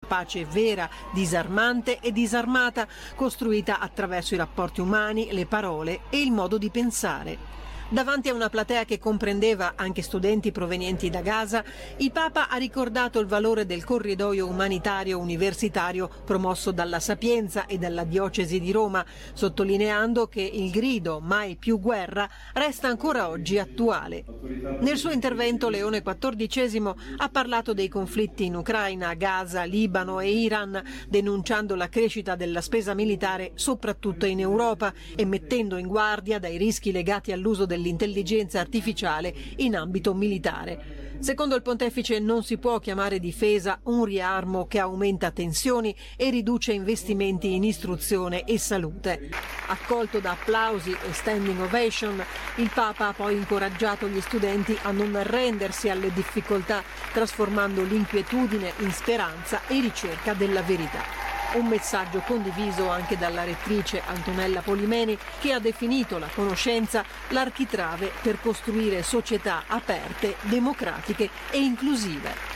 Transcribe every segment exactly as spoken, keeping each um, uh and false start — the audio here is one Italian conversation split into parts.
pace vera, disarmante e disarmata, costruita attraverso i rapporti umani, le parole e il modo di pensare. Davanti a una platea che comprendeva anche studenti provenienti da Gaza, il Papa ha ricordato il valore del corridoio umanitario universitario promosso dalla Sapienza e dalla Diocesi di Roma, sottolineando che il grido "mai più guerra" resta ancora oggi attuale. Nel suo intervento Leone quattordicesimo ha parlato dei conflitti in Ucraina, Gaza, Libano e Iran, denunciando la crescita della spesa militare soprattutto in Europa e mettendo in guardia dai rischi legati all'uso del l'intelligenza artificiale in ambito militare. Secondo il pontefice non si può chiamare difesa un riarmo che aumenta tensioni e riduce investimenti in istruzione e salute. Accolto da applausi e standing ovation, il Papa ha poi incoraggiato gli studenti a non arrendersi alle difficoltà, trasformando l'inquietudine in speranza e ricerca della verità. Un messaggio condiviso anche dalla rettrice Antonella Polimeni, che ha definito la conoscenza l'architrave per costruire società aperte, democratiche e inclusive.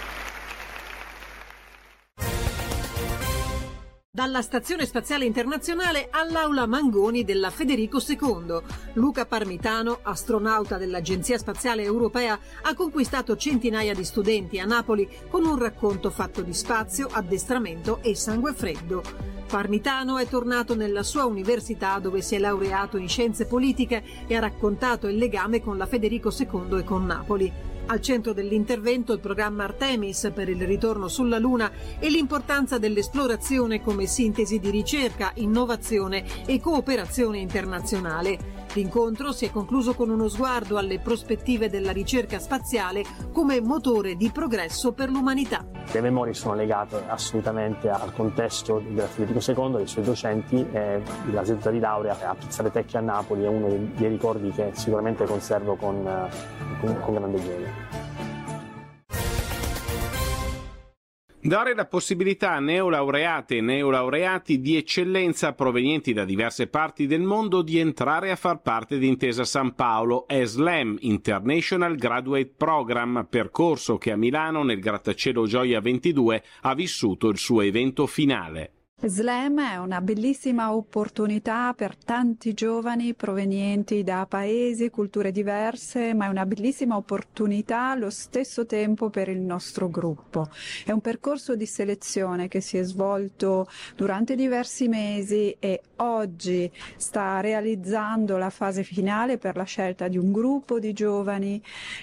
Dalla Stazione Spaziale Internazionale all'Aula Mangoni della Federico secondo. Luca Parmitano, astronauta dell'Agenzia Spaziale Europea, ha conquistato centinaia di studenti a Napoli con un racconto fatto di spazio, addestramento e sangue freddo. Parmitano è tornato nella sua università dove si è laureato in scienze politiche e ha raccontato il legame con la Federico secondo e con Napoli. Al centro dell'intervento il programma Artemis per il ritorno sulla Luna e l'importanza dell'esplorazione come sintesi di ricerca, innovazione e cooperazione internazionale. L'incontro si è concluso con uno sguardo alle prospettive della ricerca spaziale come motore di progresso per l'umanità. Le memorie sono legate assolutamente al contesto della Federico secondo, dei suoi docenti, e la seduta di laurea a Pizzale Tecchio a Napoli è uno dei, dei ricordi che sicuramente conservo con, con, con grande gioia. Dare la possibilità a neolaureate e neolaureati di eccellenza provenienti da diverse parti del mondo di entrare a far parte di Intesa San Paolo E S L E M, International Graduate Program, percorso che a Milano nel grattacielo Gioia ventidue ha vissuto il suo evento finale. S L E M è una bellissima opportunità per tanti giovani provenienti da paesi e culture diverse, ma è una bellissima opportunità allo stesso tempo per il nostro gruppo. È un percorso di selezione che si è svolto durante diversi mesi e oggi sta realizzando la fase finale per la scelta di un gruppo di giovani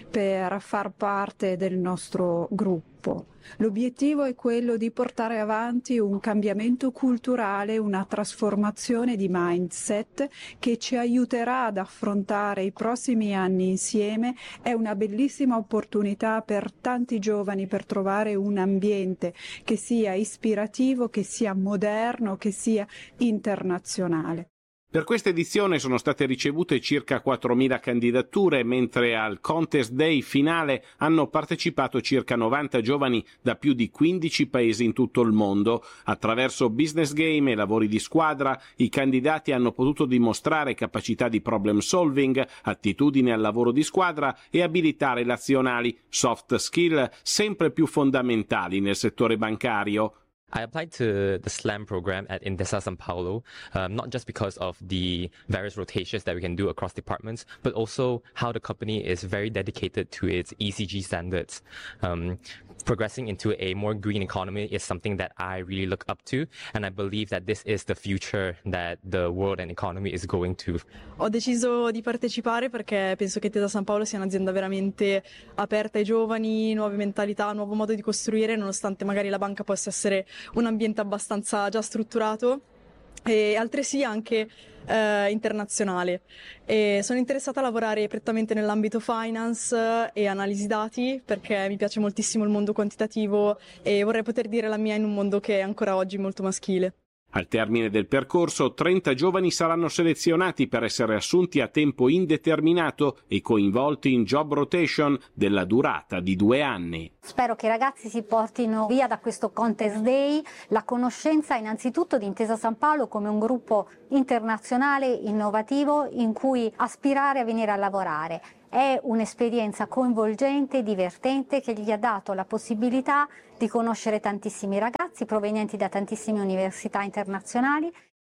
per far parte del nostro gruppo. L'obiettivo è quello di portare avanti un cambiamento culturale, una trasformazione di mindset che ci aiuterà ad affrontare i prossimi anni insieme. È una bellissima opportunità per tanti giovani per trovare un ambiente che sia ispirativo, che sia moderno, che sia internazionale. Per questa edizione sono state ricevute circa quattromila candidature, mentre al Contest Day finale hanno partecipato circa novanta giovani da più di quindici paesi in tutto il mondo. Attraverso business game e lavori di squadra, i candidati hanno potuto dimostrare capacità di problem solving, attitudine al lavoro di squadra e abilità relazionali, soft skill sempre più fondamentali nel settore bancario. I applied to the SLAM program at Intesa San Paolo, um, not just because of the various rotations that we can do across departments, but also how the company is very dedicated to its E S G standards. Um, progressing into a more green economy is something that I really look up to, and I believe that this is the future that the world and economy is going to. Ho deciso di partecipare perché penso che Intesa San Paolo sia un'azienda veramente aperta ai giovani, nuove mentalità, nuovo modo di costruire, nonostante magari la banca possa essere un ambiente abbastanza già strutturato e altresì anche eh, internazionale. E sono interessata a lavorare prettamente nell'ambito finance e analisi dati perché mi piace moltissimo il mondo quantitativo e vorrei poter dire la mia in un mondo che è ancora oggi molto maschile. Al termine del percorso, trenta giovani saranno selezionati per essere assunti a tempo indeterminato e coinvolti in job rotation della durata di due anni. Spero che i ragazzi si portino via da questo Contest Day la conoscenza innanzitutto di Intesa San Paolo come un gruppo internazionale innovativo in cui aspirare a venire a lavorare. È un'esperienza coinvolgente, divertente, che gli ha dato la possibilità di conoscere tantissimi ragazzi provenienti da tantissime università internazionali.